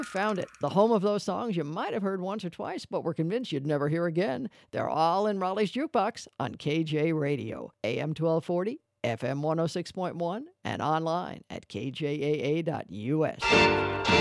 Found it. The home of those songs you might have heard once or twice, but were convinced you'd never hear again. They're all in Raleigh's Jukebox on KJ Radio, AM 1240, FM 106.1, and online at kjaa.us.